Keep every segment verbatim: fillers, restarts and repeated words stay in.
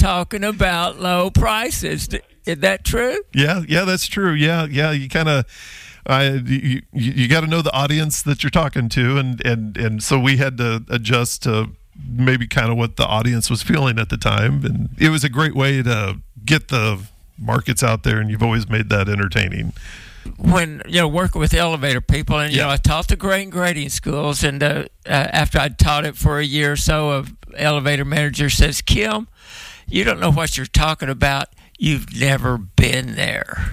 talking about low prices. Is that true? Yeah, yeah, that's true. Yeah, yeah. You kind of, I you you, you got to know the audience that you're talking to, and and and so we had to adjust to maybe kind of what the audience was feeling at the time, and it was a great way to get the markets out there, and you've always made that entertaining. When, you know, working with elevator people, and, you Yeah. know, I taught the grain grading schools, and uh, uh, after I'd taught it for a year or so, a elevator manager says, Kim, you don't know what you're talking about. You've never been there.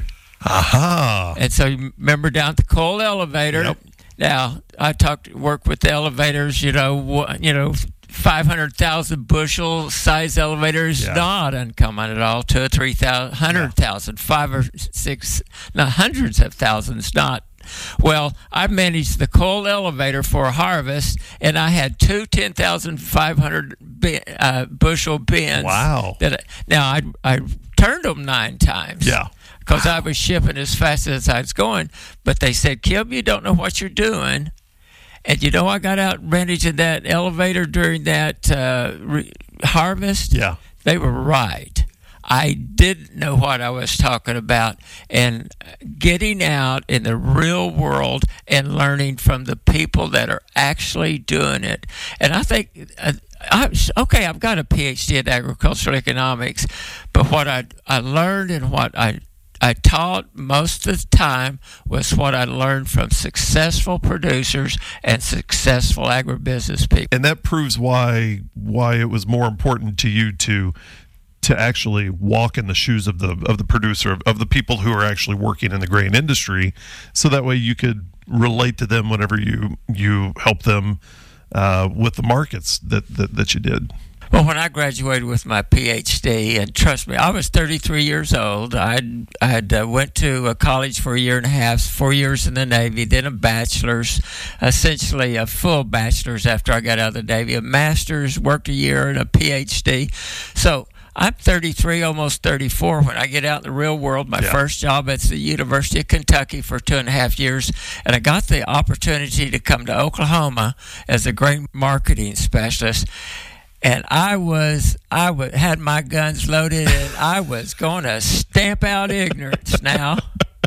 Aha. And so you remember down at the coal elevator. Yep. Now, I talked, work with the elevators, you know, wha- you know, five hundred thousand bushel size elevators, Yeah. not uncommon at all. Two or three thousand, one hundred thousand, five or six, no, hundreds of thousands, not. Well, I managed the coal elevator for a harvest, and I had two ten thousand five hundred bin, uh, bushel bins. Wow. That I, now, I, I turned them nine times. Yeah. Because I was shipping as fast as I was going. But they said, Kim, you don't know what you're doing. And, you know, I got out managing that elevator during that uh, re- harvest. Yeah. They were right. I didn't know what I was talking about. And getting out in the real world and learning from the people that are actually doing it. And I think, uh, I, okay, I've got a P H D in agricultural economics, but what I, I learned and what I I taught most of the time was what I learned from successful producers and successful agribusiness people. And that proves why why it was more important to you to to actually walk in the shoes of the of the producer of, of the people who are actually working in the grain industry, so that way you could relate to them whenever you you help them uh, with the markets that, that that you did. Well, when I graduated with my P H D, and trust me, I was thirty-three years old. I had uh, went to a college for a year and a half, four years in the Navy, then a bachelor's, essentially a full bachelor's after I got out of the Navy, a master's, worked a year, and a P H D. So I'm thirty-three, almost thirty-four. When I get out in the real world, my Yeah. first job at the University of Kentucky for two and a half years, and I got the opportunity to come to Oklahoma as a grain marketing specialist. And I was, I w- had my guns loaded, and I was going to stamp out ignorance now.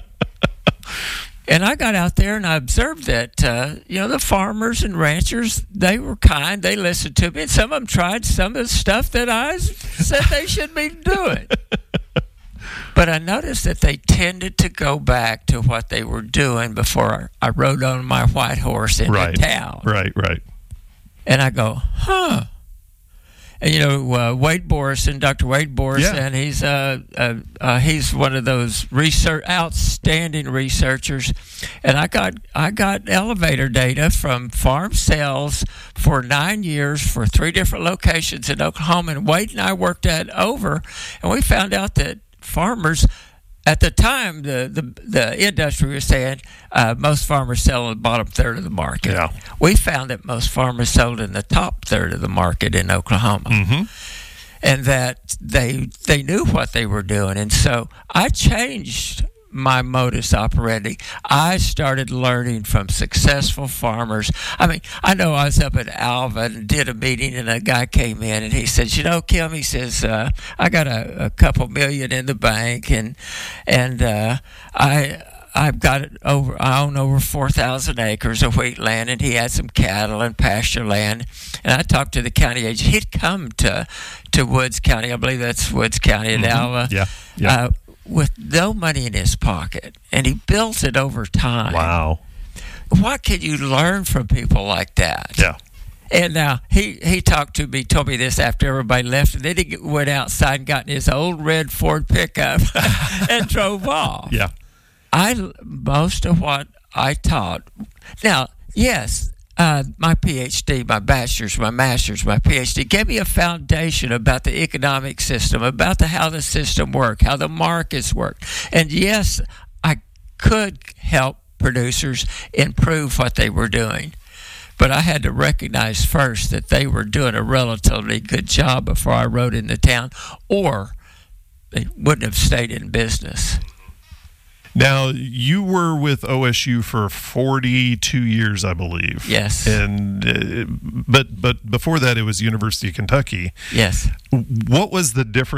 And I got out there and I observed that, uh, you know, the farmers and ranchers, they were kind. They listened to me. And some of them tried some of the stuff that I said they should be doing. But I noticed that they tended to go back to what they were doing before I rode on my white horse into Right. town. Right, right. And I go, huh. And, you know, uh, Wade Borison, Doctor Wade Borison, Yeah. he's uh, uh, uh, he's one of those research outstanding researchers. And I got I got elevator data from farm sales for nine years for three different locations in Oklahoma. And Wade and I worked that over, and we found out that farmers, at the time, the, the, the industry was saying uh, most farmers sell in the bottom third of the market. Yeah. We found that most farmers sold in the top third of the market in Oklahoma. Mm-hmm. And that they they knew what they were doing. And so I changed my modus operandi. I started learning from successful farmers. I mean, I know I was up at Alva and did a meeting, and a guy came in and he says, you know, Kim, he says, uh, I got a, a couple million in the bank, and and uh, I I've got it over. I own over four thousand acres of wheat land, and he had some cattle and pasture land. And I talked to the county agent. He'd come to to Woods County. I believe that's Woods County at Mm-hmm. Alva. Yeah, yeah. Uh, with no money in his pocket, and he built it over time. Wow. What can you learn from people like that? Yeah. And now he, he talked to me, told me this after everybody left, and then he went outside and got in his old red Ford pickup and drove off. Yeah. I most of what I taught. Now, yes, uh, my P H D, my bachelor's, my master's, my P H D gave me a foundation about the economic system, about the how the system worked, how the markets work, and yes, I could help producers improve what they were doing. But I had to recognize first that they were doing a relatively good job before I rode into town, or they wouldn't have stayed in business. Now, you were with O S U for forty-two years, I believe. Yes. And uh, but but before that, it was University of Kentucky. Yes. What was the difference